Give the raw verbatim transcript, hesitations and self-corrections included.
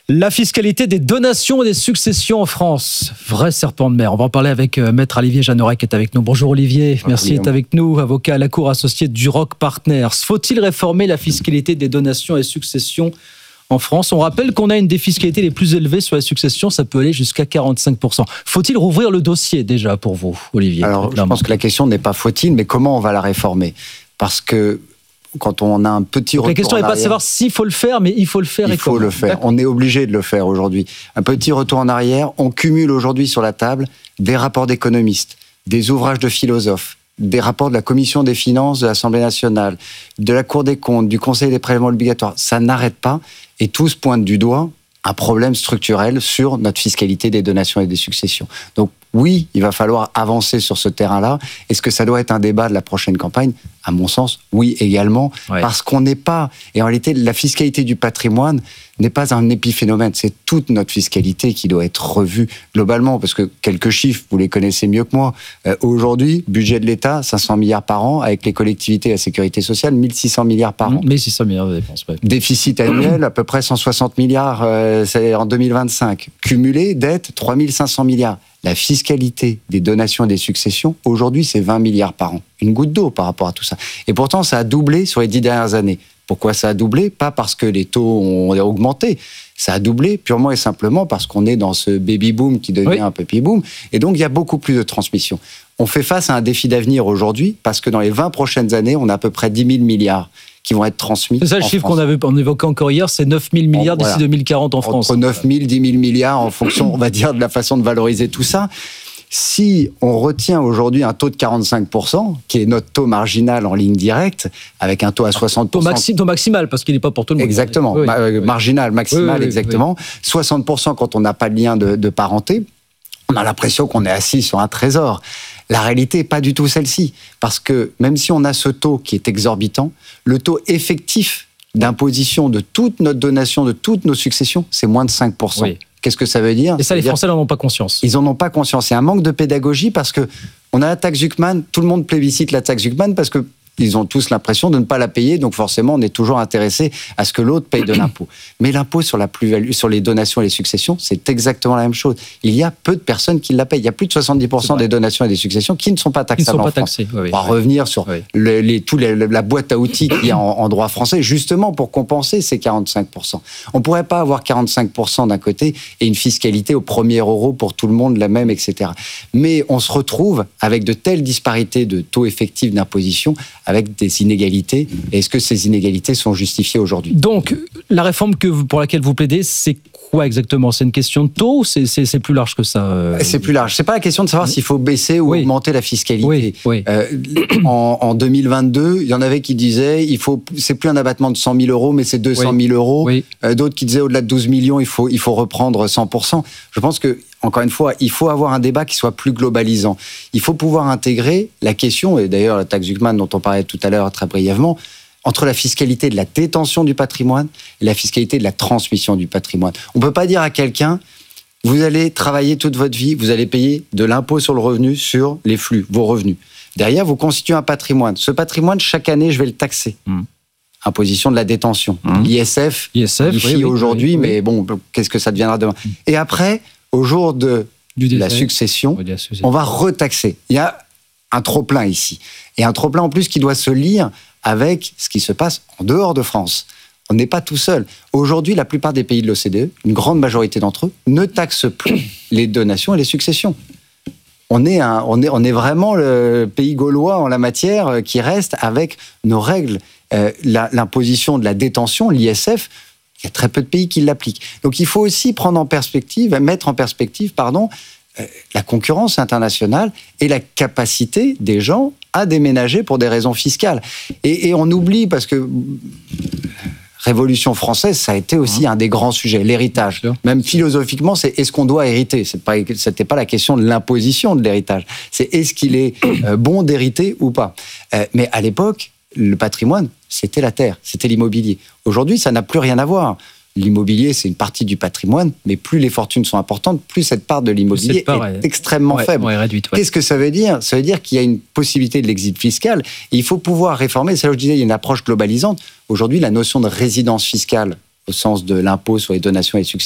La fiscalité des donations et des successions en France, vrai serpent de mer. On va en parler avec euh, Maître Olivier Jeanneret qui est avec nous. Bonjour Olivier, Bonjour, merci d'être avec nous, avocat à la Cour associé du Rock Partners. Faut-il réformer la fiscalité des donations et successions en France? On rappelle qu'on a une des fiscalités les plus élevées sur les successions, ça peut aller jusqu'à quarante-cinq pour cent. Faut-il rouvrir le dossier déjà pour vous, Olivier? Alors, je pense que la question n'est pas faut-il, mais comment on va la réformer? Parce que quand on a un petit retour la question n'est pas arrière, de savoir s'il faut le faire, mais il faut le faire. Il et faut comment. le faire. D'accord. On est obligé de le faire aujourd'hui. Un petit retour en arrière, on cumule aujourd'hui sur la table des rapports d'économistes, des ouvrages de philosophes, des rapports de la Commission des finances de l'Assemblée nationale, de la Cour des comptes, du Conseil des prélèvements obligatoires. Ça n'arrête pas et tous pointent du doigt un problème structurel sur notre fiscalité des donations et des successions. Donc oui, il va falloir avancer sur ce terrain-là. Est-ce que ça doit être un débat de la prochaine campagne? À mon sens, oui également, ouais. Parce qu'on n'est pas... Et en réalité, la fiscalité du patrimoine n'est pas un épiphénomène, c'est toute notre fiscalité qui doit être revue globalement, parce que quelques chiffres, vous les connaissez mieux que moi. Euh, aujourd'hui, budget de l'État, cinq cents milliards par an, avec les collectivités et la sécurité sociale, mille six cents milliards par an. mille six cents milliards de dépenses, ouais. Déficit annuel, à peu près cent soixante milliards euh, c'est en deux mille vingt-cinq. Cumulé, dette, trois mille cinq cents milliards. La fiscalité des donations et des successions, aujourd'hui, c'est vingt milliards par an. Une goutte d'eau par rapport à tout ça. Et pourtant, ça a doublé sur les dix dernières années. Pourquoi ça a doublé? Pas parce que les taux ont augmenté. Ça a doublé purement et simplement parce qu'on est dans ce baby-boom qui devient oui. un puppy-boom. Et donc, il y a beaucoup plus de transmission. On fait face à un défi d'avenir aujourd'hui parce que dans les vingt prochaines années, on a à peu près dix mille milliards qui vont être transmis. C'est ça le chiffre France. qu'on avait on évoquait encore hier, c'est neuf mille milliards d'ici voilà. deux mille quarante en France. Entre neuf mille, dix mille milliards en fonction, on va dire, de la façon de valoriser tout ça. Si on retient aujourd'hui un taux de quarante-cinq pour cent, qui est notre taux marginal en ligne directe, avec un taux à soixante pour cent... Taux, maxi, taux maximal, parce qu'il n'est pas pour tout le monde. Exactement, oui, Ma, oui. marginal, maximal, oui, oui, exactement. Oui. soixante pour cent quand on n'a pas de lien de, de parenté, on a l'impression qu'on est assis sur un trésor. La réalité n'est pas du tout celle-ci, parce que même si on a ce taux qui est exorbitant, le taux effectif d'imposition de toute notre donation, de toutes nos successions, c'est moins de cinq pour cent. Oui. Qu'est-ce que ça veut dire? Et ça, les Français n'en ont pas conscience. Ils n'en ont pas conscience. C'est un manque de pédagogie parce que on a la taxe Zuckman, tout le monde plébiscite la taxe Zuckman parce que ils ont tous l'impression de ne pas la payer, donc forcément, on est toujours intéressé à ce que l'autre paye de l'impôt. Mais l'impôt sur la plus-value, sur les donations et les successions, c'est exactement la même chose. Il y a peu de personnes qui la payent. Il y a plus de soixante-dix pour cent des donations et des successions qui ne sont pas taxables en France. Taxés, oui, oui. On va revenir sur oui. le, les, tout les, la boîte à outils qu'il y a en, en droit français, justement pour compenser ces quarante-cinq pour cent. On ne pourrait pas avoir quarante-cinq pour cent d'un côté et une fiscalité au premier euro pour tout le monde, la même, et cetera. Mais on se retrouve avec de telles disparités de taux effectifs d'imposition, avec des inégalités. Et est-ce que ces inégalités sont justifiées aujourd'hui? Donc, la réforme que vous, pour laquelle vous plaidez, c'est quoi exactement? C'est une question de taux ou c'est, c'est, c'est plus large que ça? euh... C'est plus large. C'est pas la question de savoir s'il faut baisser ou oui. augmenter la fiscalité. Oui. Oui. Euh, en, en deux mille vingt-deux, il y en avait qui disaient il faut, c'est plus un abattement de cent mille euros, mais c'est deux cent mille euros. Oui. Euh, d'autres qui disaient au-delà de douze millions, il faut, il faut reprendre cent pour cent. Je pense que encore une fois, il faut avoir un débat qui soit plus globalisant. Il faut pouvoir intégrer la question, et d'ailleurs la taxe Zuckman dont on parlait tout à l'heure très brièvement, entre la fiscalité de la détention du patrimoine et la fiscalité de la transmission du patrimoine. On ne peut pas dire à quelqu'un, vous allez travailler toute votre vie, vous allez payer de l'impôt sur le revenu sur les flux, vos revenus. Derrière, vous constituez un patrimoine. Ce patrimoine, chaque année, je vais le taxer. Mmh. Imposition de la détention. Mmh. L'I S F, l'I S F ici oui, aujourd'hui, oui, oui. mais bon, qu'est-ce que ça deviendra demain? mmh. Et après, au jour de la succession, oui, on va retaxer. Il y a un trop-plein ici. Et un trop-plein en plus qui doit se lire avec ce qui se passe en dehors de France. On n'est pas tout seul. Aujourd'hui, la plupart des pays de l'O C D E, une grande majorité d'entre eux, ne taxent plus les donations et les successions. On est, un, on est, on est vraiment le pays gaulois en la matière qui reste avec nos règles. Euh, la, l'imposition de la détention, l'I S F, il y a très peu de pays qui l'appliquent. Donc il faut aussi prendre en perspective, mettre en perspective, pardon, euh, la concurrence internationale et la capacité des gens à déménager pour des raisons fiscales. Et, et on oublie, parce que Révolution française, ça a été aussi mmh. un des grands sujets, l'héritage. Même philosophiquement, c'est est-ce qu'on doit hériter? Ce n'était pas la question de l'imposition de l'héritage. C'est est-ce qu'il est euh, bon d'hériter ou pas? euh, Mais à l'époque, le patrimoine, c'était la terre, c'était l'immobilier. Aujourd'hui, ça n'a plus rien à voir. L'immobilier, c'est une partie du patrimoine, mais plus les fortunes sont importantes, plus cette part de l'immobilier part, est ouais. extrêmement ouais, faible. Ouais, réduite, ouais. Qu'est-ce que ça veut dire? Ça veut dire qu'il y a une possibilité de l'exit fiscal, et il faut pouvoir réformer. C'est là où je disais, il y a une approche globalisante. Aujourd'hui, la notion de résidence fiscale, au sens de l'impôt sur les donations et les successions,